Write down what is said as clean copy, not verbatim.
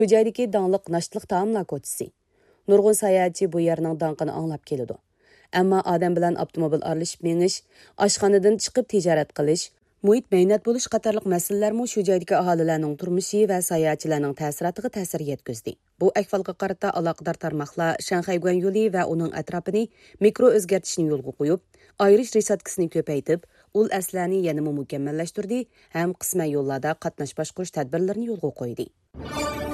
Bu joydagi dаңlıq naştılıq taamlar ko'chasi. Nurg'un sayohatchi bu yerning dаңqini anglab keladi. Ammo odam bilan avtomobil aralashib menish, oshxonadan chiqib tijorat qilish, muhit mehnat bo'lish qatorliq masalalarmi shu joydagi aholilarning turmushi va sayohatchilarning ta'siriga ta'sir yetkazdi. Bu ahvolga qarata aloqador tarmoqlar Shanxay Guan yo'li va uning atrofini mikro o'zgartishni yo'lga qo'yib, ayrish resatkasini ko'paytib, ul aslarni yanada mukammallashtirdi ham qisman yo'llarda qatnash boshqarish tadbirlarini yo'lga qo'ydi.